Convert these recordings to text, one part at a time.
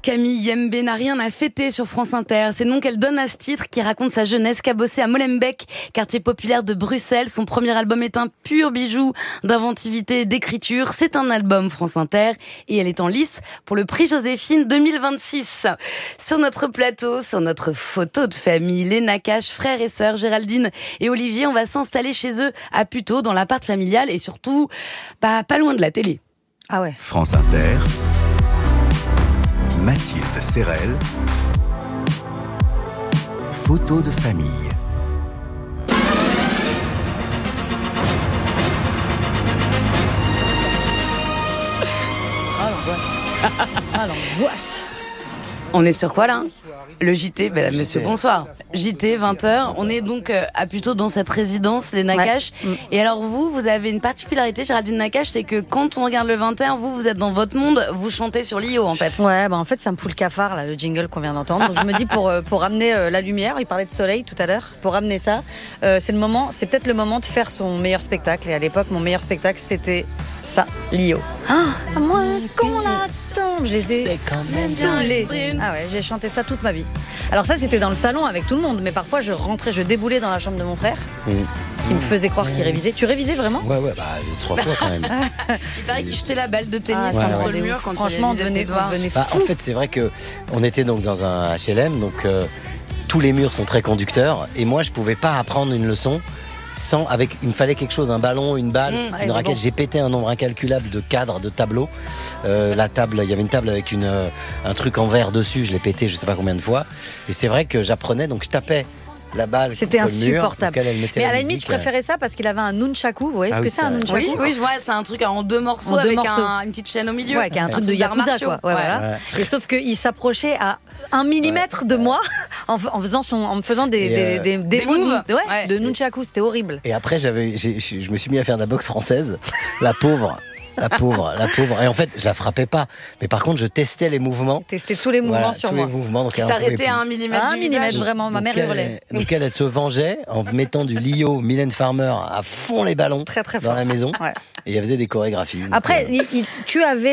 Camille Yembe n'a rien à fêter sur France Inter. C'est le nom qu'elle donne à ce titre qui raconte sa jeunesse, cabossée à Molenbeek, quartier populaire de Bruxelles. Son premier album est un pur bijou d'inventivité et d'écriture. C'est un album France Inter et elle est en lice pour le prix Joséphine 2026. Sur notre plateau, sur notre photo de famille, les Nakache, frères et sœurs, Géraldine et Olivier, on va s'installer chez eux à Puteaux, dans l'appart familial et surtout, pas loin de la télé. Ah ouais. France Inter, Mathilde Serrel, photo de famille. Ah l'angoisse. Ah l'angoisse. On est sur quoi là ? Le JT, monsieur, bonsoir. JT, 20h. On est donc à Puteaux dans cette résidence, les Nakache. Ouais. Et alors vous avez une particularité, Géraldine Nakache, c'est que quand on regarde le 20h, vous êtes dans votre monde, vous chantez sur l'IO en fait. Ouais, en fait ça me fout le cafard là, le jingle qu'on vient d'entendre. Donc je me dis pour ramener la lumière, il parlait de soleil tout à l'heure, pour ramener ça, c'est peut-être le moment de faire son meilleur spectacle. Et à l'époque, mon meilleur spectacle, c'était ça, l'IO. À moins qu'on l'attend, je les ai saoulés. Ah ouais, j'ai chanté ça toute ma vie. Alors ça, c'était dans le salon avec tout le monde, mais parfois je déboulais dans la chambre de mon frère, qui me faisait croire qu'il révisait. Tu révisais vraiment ? Ouais, 3 fois quand même. Il paraît qu'il jetait la balle de tennis entre le mur quand franchement, il révisait ses devoirs. En fait, c'est vrai que on était donc dans un HLM, donc tous les murs sont très conducteurs, et moi je pouvais pas apprendre une leçon il me fallait quelque chose, un ballon, une balle, une raquette. Bon. J'ai pété un nombre incalculable de cadres, de tableaux. La table, il y avait une table avec un truc en verre dessus, je l'ai pété je sais pas combien de fois. Et c'est vrai que j'apprenais, donc je tapais la balle. C'était contre le mur, insupportable. Mais à la limite, je préférais ça parce qu'il avait un nunchaku. Vous voyez ce que c'est un nunchaku ? Oui, je vois, c'est un truc en 2 morceaux avec une petite chaîne au milieu. Ouais, qui est un truc de Yakuza, quoi. Ouais, voilà. Et sauf qu'il s'approchait à 1 millimètre de moi en me faisant des moves de nunchaku. C'était horrible. Et après, je me suis mis à faire de la boxe française. La pauvre. Et en fait, je la frappais pas. Mais par contre, je testais les mouvements. Testais tous les mouvements sur moi. Donc s'arrêtait à 1 millimètre du visage. Vraiment. Ma mère hurlait. Donc elle se vengeait en mettant du Lio, Mylène Farmer à fond les ballons très, très dans la maison. Ouais. Et elle faisait des chorégraphies. Après, tu avais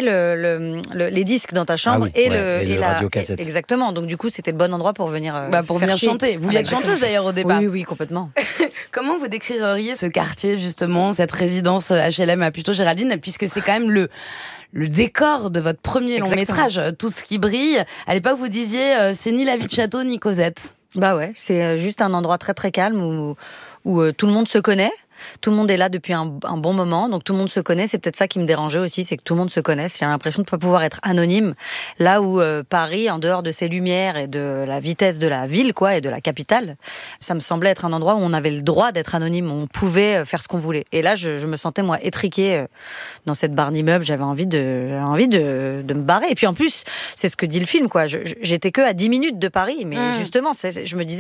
les disques dans ta chambre et la radio-cassette. Exactement. Donc du coup, c'était le bon endroit pour venir chanter. Vous vouliez être chanteuse d'ailleurs au départ. Oui, complètement. Comment vous décririez ce quartier justement, cette résidence HLM à Puteaux, Géraldine, puisque c'est quand même le décor de votre premier long métrage, tout ce qui brille. À l'époque, vous disiez, c'est ni la vie de château ni Cosette. Bah ouais, c'est juste un endroit très très calme où tout le monde se connaît. Tout le monde est là depuis un bon moment, donc tout le monde se connaît. C'est peut-être ça qui me dérangeait aussi, c'est que tout le monde se connaisse. J'ai l'impression de ne pas pouvoir être anonyme. Là où Paris, en dehors de ses lumières et de la vitesse de la ville, et de la capitale, ça me semblait être un endroit où on avait le droit d'être anonyme, où on pouvait faire ce qu'on voulait. Et là, je me sentais moi étriquée dans cette barre d'immeuble. J'avais envie de me barrer. Et puis en plus, c'est ce que dit le film, J'étais que à 10 minutes de Paris, mais justement, je me disais.